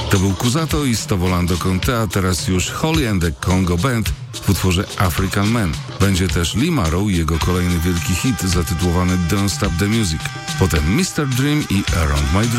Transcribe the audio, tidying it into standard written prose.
To był Kusato i Stovolando Conte, a teraz już Holly and the Congo Band w utworze African Man. Będzie też Lee Marrow i jego kolejny wielki hit zatytułowany Don't Stop the Music. Potem Mr. Dream i Around My Dream.